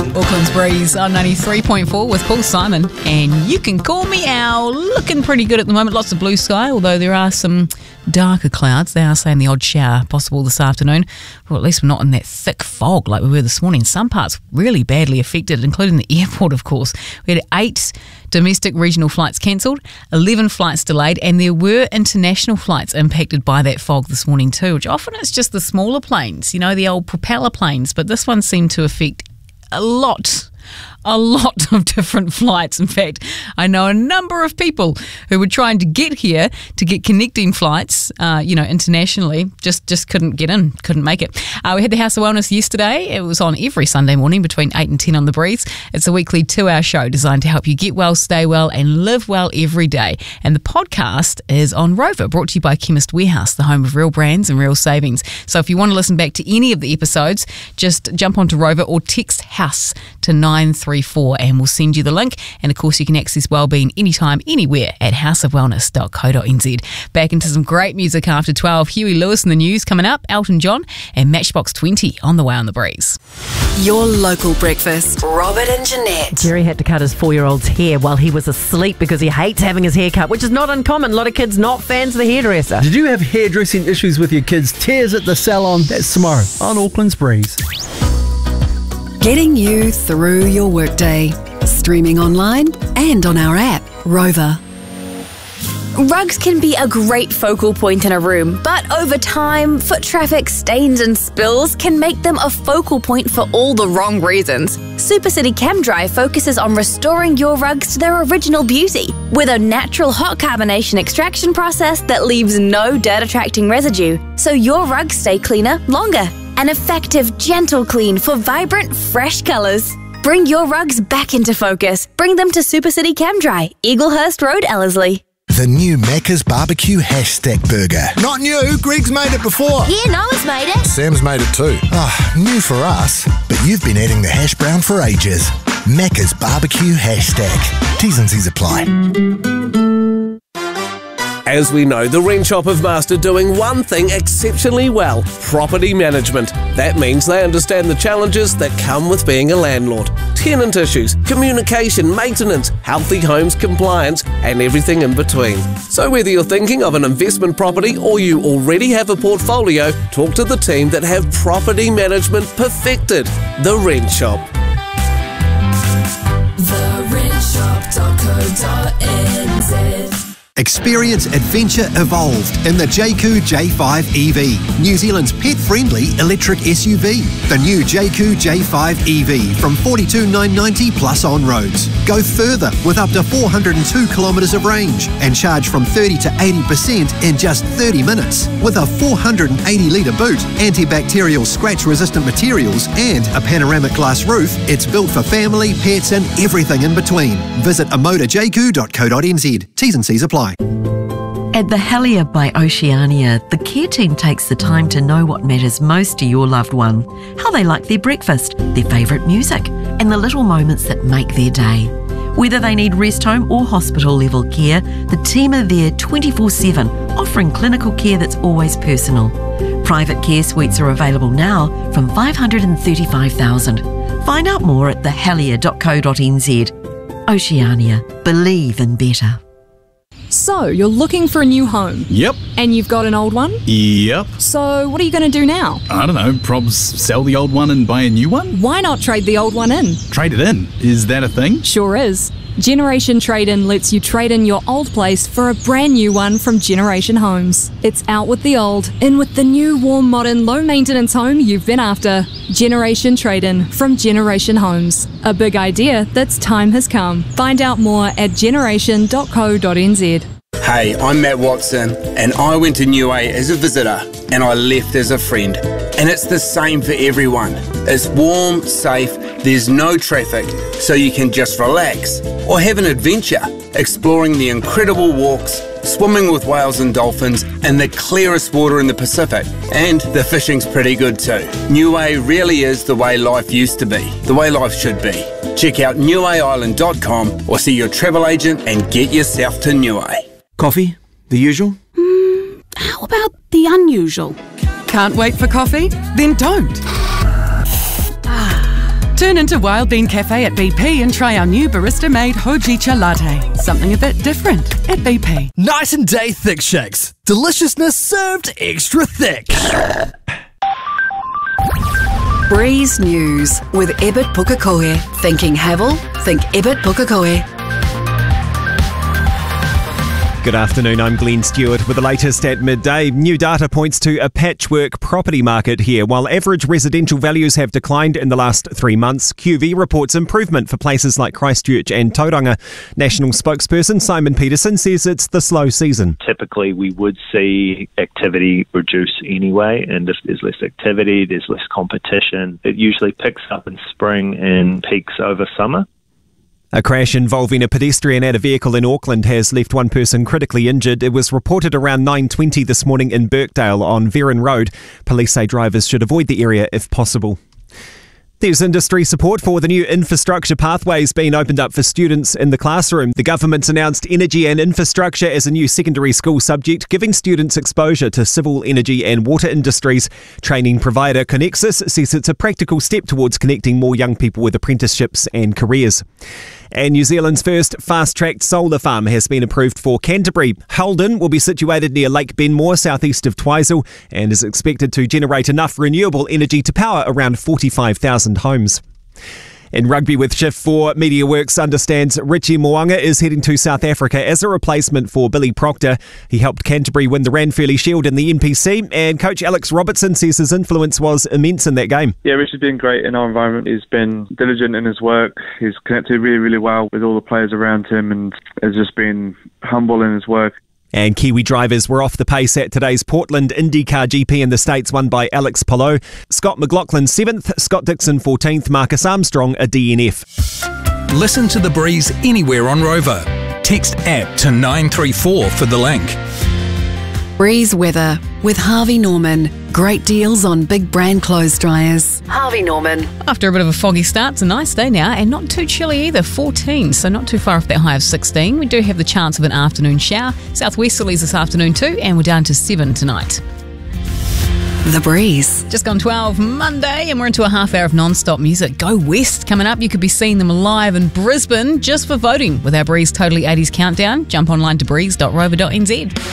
Auckland's Breeze on 93.4 with Paul Simon, and you can call me Al. Looking pretty good at the moment. Lots of blue sky, although there are some darker clouds. They are saying the odd shower possible this afternoon. Well, at least we're not in that thick fog like we were this morning. Some parts really badly affected, including the airport, of course. We had 8 domestic regional flights cancelled, 11 flights delayed, and there were international flights impacted by that fog this morning too, which often it's just the smaller planes, the old propeller planes, but this one seemed to affect a lot of different flights. In fact, I know a number of people who were trying to get here to get connecting flights, internationally, just couldn't get in, couldn't make it. We had the House of Wellness yesterday. It was on every Sunday morning between 8 and 10 on The Breeze. It's a weekly 2-hour show designed to help you get well, stay well, and live well every day. And the podcast is on Rover, brought to you by Chemist Warehouse, the home of real brands and real savings. So if you want to listen back to any of the episodes, just jump onto Rover or text HOUSE to 934 and we'll send you the link. And of course, you can access wellbeing anytime, anywhere at houseofwellness.co.nz. Back into some great music after 12. Huey Lewis in the news coming up, Elton John and Matchbox 20 on the way on The Breeze. Your local breakfast. Robert and Jeanette. Jerry had to cut his 4-year-old's hair while he was asleep because he hates having his hair cut, which is not uncommon. A lot of kids not fans of the hairdresser. Did you have hairdressing issues with your kids? Tears at the salon. That's tomorrow on Auckland's Breeze. Getting you through your workday. Streaming online and on our app, Rover. Rugs can be a great focal point in a room, but over time, foot traffic, stains and spills can make them a focal point for all the wrong reasons. Supercity ChemDry focuses on restoring your rugs to their original beauty with a natural hot carbonation extraction process that leaves no dirt-attracting residue, so your rugs stay cleaner longer. An effective, gentle clean for vibrant, fresh colours. Bring your rugs back into focus. Bring them to Supercity ChemDry, Eaglehurst Road, Ellerslie. The new Macca's Barbecue Hash Stack Burger. Not new, Greg's made it before. Yeah, Noah's made it. Sam's made it too. New for us, but you've been eating the hash brown for ages. Macca's Barbecue Hash Stack. T's and C's apply. As we know, the Rent Shop have mastered doing one thing exceptionally well: property management. That means they understand the challenges that come with being a landlord. Tenant issues, communication, maintenance, healthy homes compliance, and everything in between. So whether you're thinking of an investment property or you already have a portfolio, talk to the team that have property management perfected. The Rent Shop. TheRentShop.co.nz. Experience adventure evolved in the Jayco J5 EV, New Zealand's pet-friendly electric SUV. The new Jayco J5 EV from $42,990 plus on roads. Go further with up to 402 kilometres of range and charge from 30 to 80% in just 30 minutes. With a 480-litre boot, antibacterial scratch-resistant materials and a panoramic glass roof, it's built for family, pets and everything in between. Visit amotorjayco.co.nz. T's and C's apply. At the Helier by Oceania, the care team takes the time to know what matters most to your loved one, how they like their breakfast, their favourite music, and the little moments that make their day. Whether they need rest home or hospital level care, the team are there 24/7, offering clinical care that's always personal. Private care suites are available now from $535,000. Find out more at thehelier.co.nz. Oceania. Believe in better. So, you're looking for a new home? Yep. And you've got an old one? Yep. So, what are you going to do now? I don't know, probs sell the old one and buy a new one? Why not trade the old one in? Trade it in? Is that a thing? Sure is. Generation Trade-In lets you trade in your old place for a brand new one from Generation Homes. It's out with the old, in with the new, warm, modern, low-maintenance home you've been after. Generation Trade-In from Generation Homes. A big idea that's time has come. Find out more at generation.co.nz. Hey, I'm Matt Watson, and I went to New A as a visitor, and I left as a friend. And it's the same for everyone. It's warm, safe, there's no traffic, so you can just relax or have an adventure, exploring the incredible walks, swimming with whales and dolphins, and the clearest water in the Pacific. And the fishing's pretty good too. New A really is the way life used to be, the way life should be. Check out newaisland.com or see your travel agent and get yourself to New A. Coffee? The usual? How about the unusual? Can't wait for coffee? Then don't. Turn into Wild Bean Cafe at BP and try our new barista-made Hojicha latte. Something a bit different at BP. Night and day thick shakes. Deliciousness served extra thick. Breeze News with Ebert Pukekohe. Thinking Havel? Think Ebert Pukekohe. Good afternoon, I'm Glenn Stewart with the latest at midday. New data points to a patchwork property market here. While average residential values have declined in the last 3 months, QV reports improvement for places like Christchurch and Tauranga. National spokesperson Simon Peterson says it's the slow season. Typically we would see activity reduce anyway, and if there's less activity, there's less competition. It usually picks up in spring and peaks over summer. A crash involving a pedestrian and a vehicle in Auckland has left one person critically injured. It was reported around 9:20 this morning in Birkdale on Verron Road. Police say drivers should avoid the area if possible. There's industry support for the new infrastructure pathways being opened up for students in the classroom. The government's announced energy and infrastructure as a new secondary school subject, giving students exposure to civil, energy and water industries. Training provider Connexus says it's a practical step towards connecting more young people with apprenticeships and careers. And New Zealand's first fast-tracked solar farm has been approved for Canterbury. Holden will be situated near Lake Benmore, southeast of Twizel, and is expected to generate enough renewable energy to power around 45,000 homes. In rugby with Shift 4, MediaWorks understands Richie Mo'unga is heading to South Africa as a replacement for Billy Proctor. He helped Canterbury win the Ranfurly Shield in the NPC, and coach Alex Robertson says his influence was immense in that game. Yeah, Richie's been great in our environment. He's been diligent in his work. He's connected really, really well with all the players around him and has just been humble in his work. And Kiwi drivers were off the pace at today's Portland IndyCar GP in the States, won by Alex Palou. Scott McLaughlin 7th, Scott Dixon 14th, Marcus Armstrong a DNF. Listen to The Breeze anywhere on Rover. Text APP to 934 for the link. Breeze weather with Harvey Norman. Great deals on big brand clothes dryers. Harvey Norman. After a bit of a foggy start, it's a nice day now and not too chilly either. 14, so not too far off that high of 16. We do have the chance of an afternoon shower. Southwesterlies this afternoon too, and we're down to 7 tonight. The Breeze. Just gone 12 Monday, and we're into a half hour of non-stop music. Go West coming up. You could be seeing them live in Brisbane just for voting with our Breeze Totally 80s Countdown. Jump online to breeze.rover.nz.